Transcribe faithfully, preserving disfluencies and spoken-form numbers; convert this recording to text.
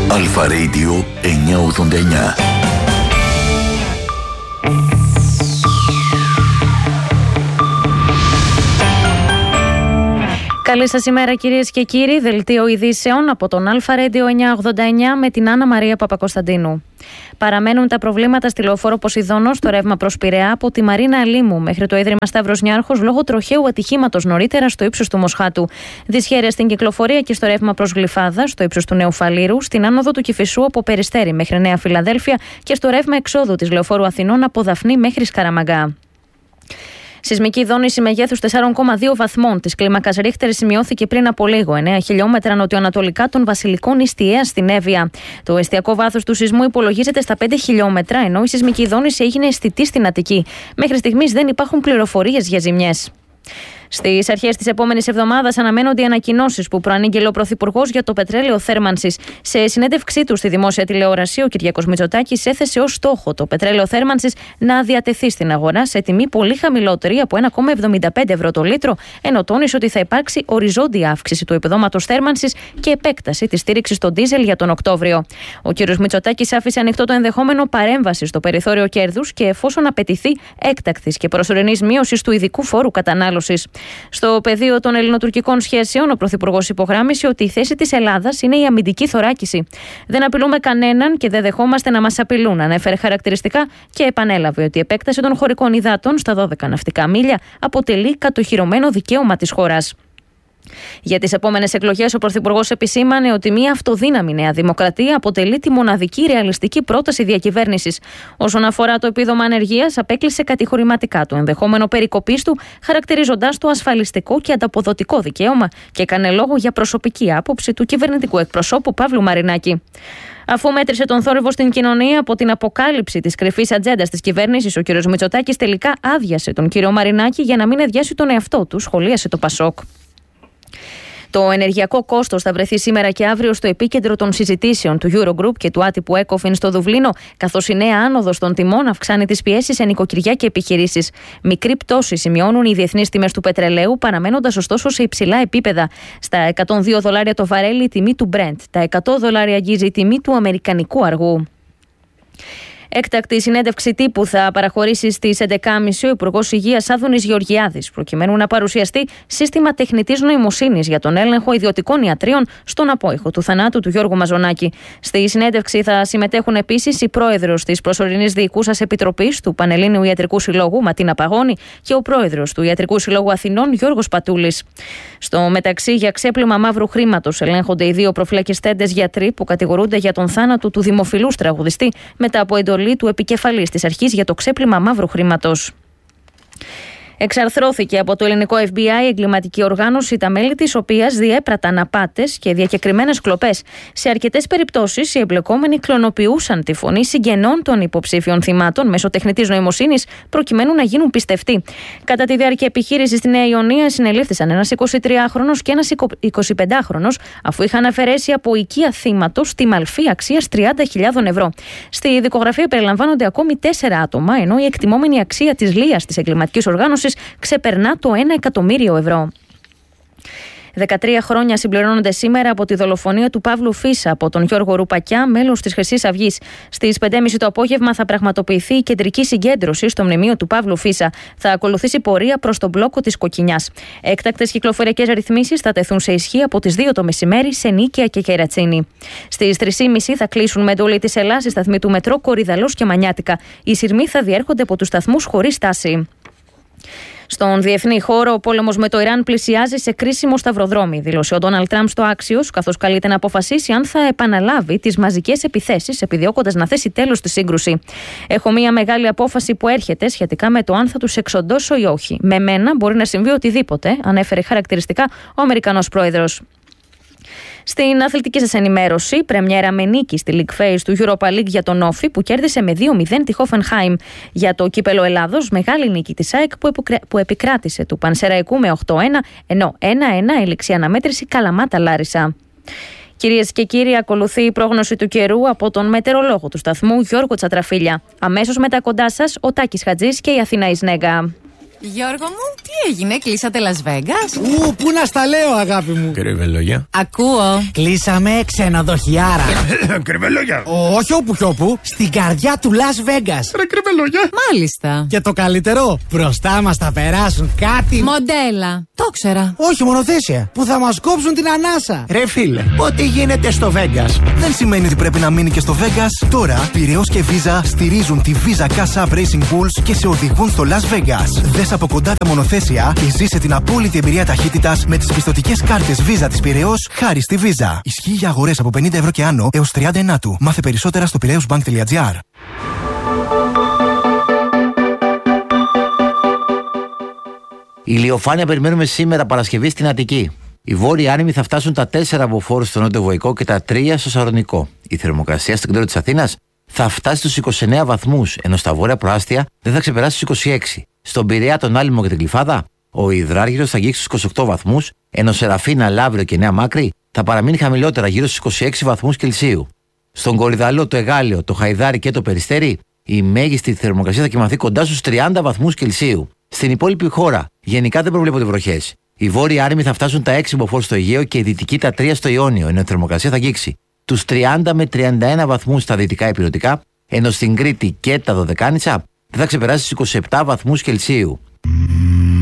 Αλφα Radio εννιακόσια ογδόντα εννιά. Καλή σας ημέρα κυρίες και κύριοι, δελτίο ειδήσεων από τον Αλφα Radio εννιακόσια ογδόντα εννιά με την Άννα Μαρία Παπακοσταντίνου. Παραμένουν τα προβλήματα στη λεωφόρο Ποσειδώνος στο ρεύμα προς Πειραιά από τη Μαρίνα Αλήμου μέχρι το Ίδρυμα Σταύρος Νιάρχος λόγω τροχαίου ατυχήματος νωρίτερα στο ύψος του Μοσχάτου. Δυσχέρεια στην κυκλοφορία και στο ρεύμα προς Γλυφάδα στο ύψος του Νέου Φαλήρου, στην άνοδο του Κηφισού από Περιστέρι μέχρι Νέα Φιλαδέλφια και στο ρεύμα εξόδου της λεωφόρου Αθηνών από Δαφνή μέχρι Σκαραμαγκά. Σεισμική δόνηση μεγέθους τέσσερα κόμμα δύο βαθμών της κλίμακας Ρίχτερ σημειώθηκε πριν από λίγο, εννέα χιλιόμετρα νοτιοανατολικά των Βασιλικών Ιστιαία στην Εύβοια. Το εστιακό βάθος του σεισμού υπολογίζεται στα πέντε χιλιόμετρα, ενώ η σεισμική δόνηση έγινε αισθητή στην Αττική. Μέχρι στιγμής δεν υπάρχουν πληροφορίες για ζημιές. Στις αρχές της επόμενης εβδομάδας αναμένονται οι ανακοινώσεις που προανήγγειλε ο Πρωθυπουργός για το πετρέλαιο θέρμανσης. Σε συνέντευξή του στη δημόσια τηλεόραση, ο Κυριάκος Μητσοτάκης έθεσε ως στόχο το πετρέλαιο θέρμανσης να διατεθεί στην αγορά σε τιμή πολύ χαμηλότερη από ένα κόμμα εβδομήντα πέντε ευρώ το λίτρο, ενώ τόνισε ότι θα υπάρξει οριζόντια αύξηση του επιδόματος θέρμανσης και επέκταση της στήριξης στο ντίζελ για τον Οκτώβριο. Ο κ. Μητσοτάκης άφησε ανοιχτό το ενδεχόμενο παρέμβαση στο περιθώριο κέρδους και εφόσον απαιτηθεί έκτακτης και προσωρινής μείωσης του ειδικού φόρου κατανάλωσης. Στο πεδίο των ελληνοτουρκικών σχέσεων, ο Πρωθυπουργός υπογράμμισε ότι η θέση της Ελλάδας είναι η αμυντική θωράκιση. Δεν απειλούμε κανέναν και δεν δεχόμαστε να μας απειλούν, ανέφερε χαρακτηριστικά και επανέλαβε ότι η επέκταση των χωρικών υδάτων στα δώδεκα ναυτικά μίλια αποτελεί κατοχυρωμένο δικαίωμα της χώρας. Για τις επόμενες εκλογές, ο Πρωθυπουργός επισήμανε ότι μια αυτοδύναμη Νέα Δημοκρατία αποτελεί τη μοναδική ρεαλιστική πρόταση διακυβέρνησης. Όσον αφορά το επίδομα ανεργίας, απέκλεισε κατηγορηματικά το ενδεχόμενο περικοπής του, χαρακτηρίζοντας το ασφαλιστικό και ανταποδοτικό δικαίωμα και έκανε λόγο για προσωπική άποψη του κυβερνητικού εκπροσώπου Παύλου Μαρινάκη. Αφού μέτρησε τον θόρυβο στην κοινωνία από την αποκάλυψη της κρυφής ατζέντας της κυβέρνησης, ο κ. Μητσοτάκης τελικά άδειασε τον κ. Μαρινάκη για να μην αδειάσει τον εαυτό του, σχολίασε το Πασόκ. Το ενεργειακό κόστος θα βρεθεί σήμερα και αύριο στο επίκεντρο των συζητήσεων του Eurogroup και του άτυπου Ecofin στο Δουβλίνο, καθώς η νέα άνοδος των τιμών αυξάνει τις πιέσεις σε νοικοκυριά και επιχειρήσεις. Μικρή πτώση σημειώνουν οι διεθνείς τιμές του πετρελαίου, παραμένοντας ωστόσο σε υψηλά επίπεδα. Στα εκατόν δύο δολάρια το βαρέλι η τιμή του Brent, τα εκατό δολάρια αγγίζει η τιμή του αμερικανικού αργού. Έκτακτη συνέντευξη τύπου θα παραχωρήσει στις έντεκα και τριάντα ο Υπουργός Υγείας Άδωνης Γεωργιάδης, προκειμένου να παρουσιαστεί σύστημα τεχνητής νοημοσύνης για τον έλεγχο ιδιωτικών ιατρίων στον απόϊχο του θανάτου του Γιώργου Μαζονάκη. Στη συνέντευξη θα συμμετέχουν επίσης η πρόεδρος της προσωρινής διοικούσας επιτροπής του Πανελλήνιου Ιατρικού Συλλόγου Ματίνα Παγώνη και ο πρόεδρος του Ιατρικού Συλλόγου Αθηνών Γιώργος Πατούλης. Στο μεταξύ, για ξέπλυμα μαύρου χρήματος ελέγχονται οι δύο προφυλακιστέντες γιατροί που κατηγορούνται για τον θάνατο του δημοφιλούς τραγουδιστή μετά από εντολή του επικεφαλής της αρχής για το ξέπλυμα μαύρου χρήματος. Εξαρθρώθηκε από το ελληνικό εφ μπι άι εγκληματική οργάνωση, τα μέλη της οποίας διέπραταν απάτες και διακεκριμένες κλοπές. Σε αρκετές περιπτώσεις, οι εμπλεκόμενοι κλωνοποιούσαν τη φωνή συγγενών των υποψήφιων θυμάτων μέσω τεχνητής νοημοσύνης, προκειμένου να γίνουν πιστευτοί. Κατά τη διάρκεια επιχείρησης στη Νέα Ιωνία, συνελήφθησαν ένας εικοσιτριάχρονος και ένας εικοσιπεντάχρονος, αφού είχαν αφαιρέσει από οικία θύματος τη μαλφή αξίας τριάντα χιλιάδες ευρώ. Στη δικογραφία περιλαμβάνονται ακόμη τέσσερα άτομα, ενώ η εκτιμόμενη αξία της λίας της εγκληματικής οργάνωσης ξεπερνά το ένα εκατομμύριο ευρώ. δεκατρία χρόνια συμπληρώνονται σήμερα από τη δολοφονία του Παύλου Φίσα από τον Γιώργο Ρουπακιά, μέλος της Χρυσής Αυγής. Στις πέντε και μισή το απόγευμα θα πραγματοποιηθεί η κεντρική συγκέντρωση στο μνημείο του Παύλου Φίσα. Θα ακολουθήσει πορεία προς τον μπλόκο της Κοκκινιάς. Έκτακτες κυκλοφοριακές ρυθμίσεις θα τεθούν σε ισχύ από τις δύο το μεσημέρι σε Νίκαια και Κερατσίνη. Στις τρεις και μισή θα κλείσουν με εντολή της Ελλάς οι σταθμοί του μετρό Κορυδαλός και Μανιάτικα. Οι σειρμοί θα διέρχονται από τους σταθμούς χωρίς στάση. Στον διεθνή χώρο, ο πόλεμος με το Ιράν πλησιάζει σε κρίσιμο σταυροδρόμι, δήλωσε ο Ντόναλντ Τραμπ στο Άξιος, καθώς καλείται να αποφασίσει αν θα επαναλάβει τις μαζικές επιθέσεις, επιδιώκοντας να θέσει τέλος στη σύγκρουση. Έχω μία μεγάλη απόφαση που έρχεται σχετικά με το αν θα τους εξοντώσω ή όχι. Με μένα μπορεί να συμβεί οτιδήποτε, ανέφερε χαρακτηριστικά ο Αμερικανός πρόεδρος. Στην αθλητική σας ενημέρωση, πρεμιέρα με νίκη στη League Phase του Europa League για τον Όφη που κέρδισε με δύο μηδέν τη Hoffenheim. Για το κύπελο Ελλάδος, μεγάλη νίκη της ΑΕΚ που επικράτησε του Πανσεραϊκού με οκτώ ένα, ενώ ένα ένα έληξε αναμέτρηση Καλαμάτα Λάρισα. Κυρίες και κύριοι, ακολουθεί η πρόγνωση του καιρού από τον μετεωρολόγο του σταθμού Γιώργο Τσατραφίλια. Αμέσως μετά κοντά σας ο Τάκης Χατζής και η Αθηνά Ισνέγκα. Γιώργο μου, τι έγινε, κλείσατε Las Vegas? Ου, πού να στα λέω, αγάπη μου. Κρυβελόγια. Ακούω. Κλείσαμε ξενοδοχιάρα. Κρυβελόγια. Όχι όπου κι όπου, στην καρδιά του Las Vegas. Ρε κρυβελόγια. Μάλιστα. Και το καλύτερο, μπροστά μας θα περάσουν κάτι. Μοντέλα. Το ξέρα. Όχι, μονοθέσια. Που θα μας κόψουν την ανάσα. Ρε φίλε, ό,τι γίνεται στο Vegas δεν σημαίνει ότι πρέπει να μείνει και στο Vegas. Τώρα, Πειραιώς και Visa στηρίζουν τη Visa Cash App Racing Bulls και σε οδηγούν στο Las Vegas. Δες από κοντά τα μονοθέσια και ζήσε την απόλυτη εμπειρία ταχύτητας με τις πιστωτικές κάρτες Visa της Πειραιώς χάρη στη Visa. Ισχύει για αγορές από πενήντα ευρώ και άνω έως τριάντα ενάτου. Μάθε περισσότερα στο πειραιώσbank τελεία gr. Ηλιοφάνεια περιμένουμε σήμερα Παρασκευή στην Αττική. Οι βόρειοι άνεμοι θα φτάσουν τα τέσσερα από φόρου στο Νότιο Βοϊκό και τα τρία στο Σαρονικό. Η θερμοκρασία στο κέντρο της Αθήνας θα φτάσει στους είκοσι εννέα βαθμούς, ενώ στα βόρεια προάστια δεν θα ξεπεράσει τους είκοσι έξι. Στον Πειραιά, τον Άλυμο και την Κλιφάδα, ο υδράργυρος θα αγγίξει στους είκοσι οκτώ βαθμούς, ενώ Σεραφίνα, Λαύριο και Νέα Μάκρη θα παραμείνει χαμηλότερα γύρω στους είκοσι έξι βαθμούς Κελσίου. Στον Κορυδαλό, το Εγάλιο, το Χαϊδάρι και το Περιστέρι, η μέγιστη θερμοκρασία θα κοιμαθεί κοντά στους τριάντα βαθμούς Κελσίου. Στην υπόλοιπη χώρα, γενικά δεν προβλέπονται βροχές. Οι βόρειοι άνεμοι θα φτάσουν τα έξι μποφόρ στο Αιγαίο και οι δυτικοί τα τρία στο Ιόνιο, ενώ η θερμοκρασία θα αγγίξει τους τριάντα με τριάντα ένα βαθμούς στα δυτικά ηπειρωτικά, ενώ στην Κρήτη και τα Δωδεκάνησα δεν θα ξεπεράσει τους είκοσι επτά βαθμούς Κελσίου.